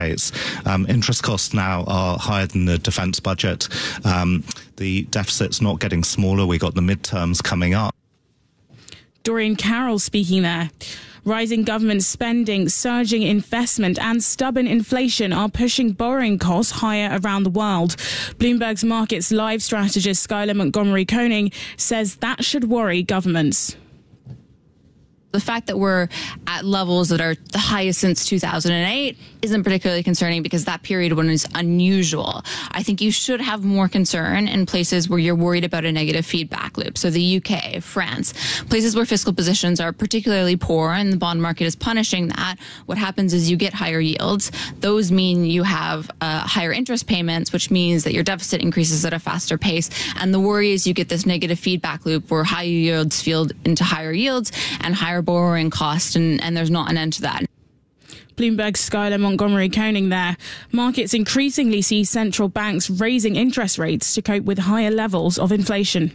Interest costs now are higher than the defence budget. The deficit's not getting smaller. We got the midterms coming up. Dorian Carroll speaking there. Rising government spending, surging investment and stubborn inflation are pushing borrowing costs higher around the world. Bloomberg's Markets Live strategist Skylar Montgomery Koning says that should worry governments. The fact that we're at levels that are the highest since 2008 isn't particularly concerning because that period was unusual. I think you should have more concern in places where you're worried about a negative feedback loop. So the UK, France, places where fiscal positions are particularly poor and the bond market is punishing that. What happens is you get higher yields. Those mean you have higher interest payments, which means that your deficit increases at a faster pace. And the worry is you get this negative feedback loop where higher yields feed into higher yields and higher borrowing cost, and there's not an end to that. Bloomberg's Skylar Montgomery Koning there. Markets increasingly see central banks raising interest rates to cope with higher levels of inflation.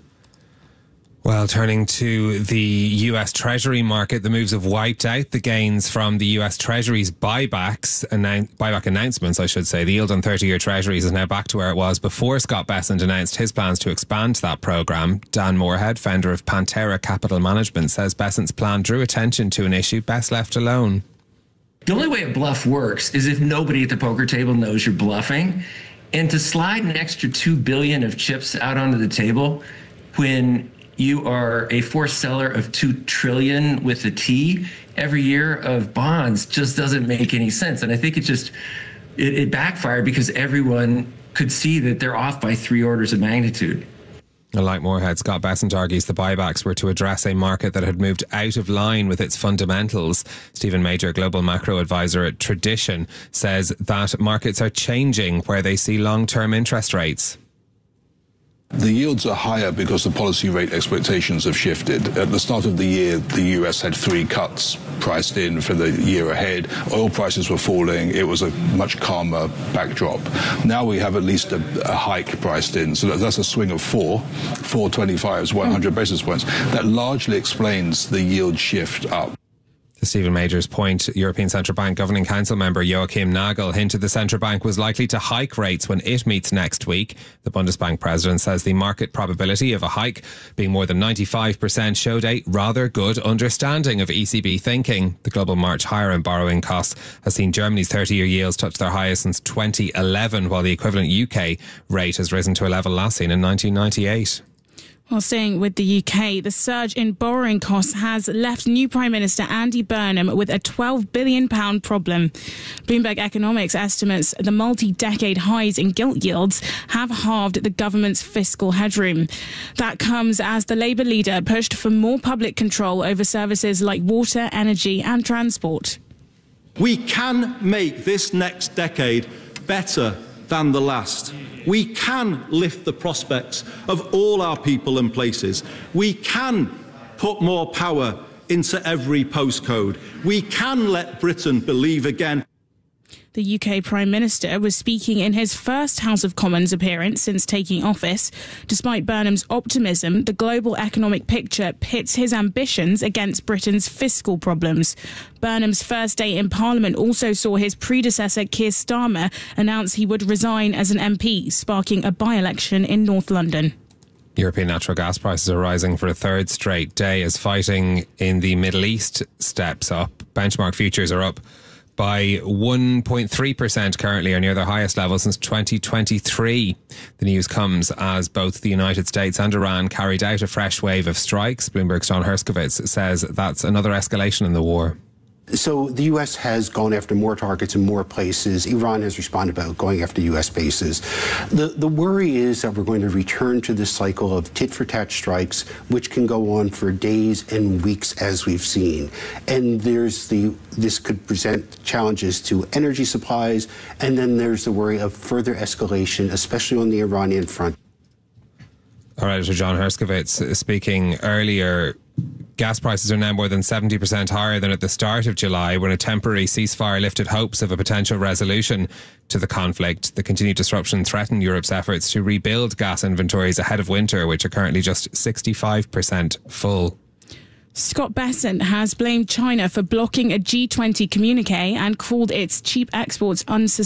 Well, turning to the US Treasury market, the moves have wiped out the gains from the US Treasury's buyback announcements, I should say. The yield on 30-year Treasuries is now back to where it was before Scott Bessent announced his plans to expand that programme. Dan Moorhead, founder of Pantera Capital Management, says Bessent's plan drew attention to an issue best left alone. The only way a bluff works is if nobody at the poker table knows you're bluffing. And to slide an extra $2 billion of chips out onto the table when you are a forced seller of $2 trillion with a T every year of bonds just doesn't make any sense. And I think it backfired because everyone could see that they're off by 3 orders of magnitude. Like Moorhead, Scott Bessent argues the buybacks were to address a market that had moved out of line with its fundamentals. Stephen Major, global macro advisor at Tradition, says that markets are changing where they see long-term interest rates. The yields are higher because the policy rate expectations have shifted. At the start of the year, the US had 3 cuts priced in for the year ahead. Oil prices were falling. It was a much calmer backdrop. Now we have at least a hike priced in. So that's a swing of 425 is 100 basis points. That largely explains the yield shift up. To Stephen Major's point, European Central Bank Governing Council member Joachim Nagel hinted the central bank was likely to hike rates when it meets next week. The Bundesbank president says the market probability of a hike being more than 95% showed a rather good understanding of ECB thinking. The global march higher in borrowing costs has seen Germany's 30-year yields touch their highest since 2011, while the equivalent UK rate has risen to a level last seen in 1998. Well, staying with the UK, the surge in borrowing costs has left new Prime Minister Andy Burnham with a £12 billion problem. Bloomberg Economics estimates the multi-decade highs in gilt yields have halved the government's fiscal headroom. That comes as the Labour leader pushed for more public control over services like water, energy and transport. We can make this next decade better than the last. We can lift the prospects of all our people and places. We can put more power into every postcode. We can let Britain believe again. The UK Prime Minister was speaking in his first House of Commons appearance since taking office. Despite Burnham's optimism, the global economic picture pits his ambitions against Britain's fiscal problems. Burnham's first day in Parliament also saw his predecessor Keir Starmer announce he would resign as an MP, sparking a by-election in North London. European natural gas prices are rising for a third straight day as fighting in the Middle East steps up. Benchmark futures are up by 1.3% currently, are near their highest level since 2023. The news comes as both the United States and Iran carried out a fresh wave of strikes. Bloomberg's John Herskovitz says that's another escalation in the war. So the U.S. has gone after more targets in more places. Iran has responded by going after U.S. bases. The worry is that we're going to return to this cycle of tit-for-tat strikes, which can go on for days and weeks, as we've seen. And this could present challenges to energy supplies, and then there's the worry of further escalation, especially on the Iranian front. Our editor John Herskovitz speaking earlier. Gas prices are now more than 70% higher than at the start of July, when a temporary ceasefire lifted hopes of a potential resolution to the conflict. The continued disruption threatened Europe's efforts to rebuild gas inventories ahead of winter, which are currently just 65% full. Scott Bessent has blamed China for blocking a G20 communique and called its cheap exports unsustainable.